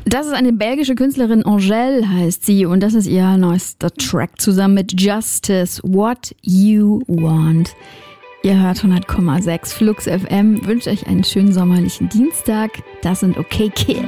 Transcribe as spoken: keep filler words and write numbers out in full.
Das ist eine belgische Künstlerin, Angèle heißt sie, und das ist ihr neuester Track zusammen mit Justice, What You Want. Ihr hört hundert Komma sechs Flux F M, wünsche euch einen schönen sommerlichen Dienstag. Das sind OK Kids.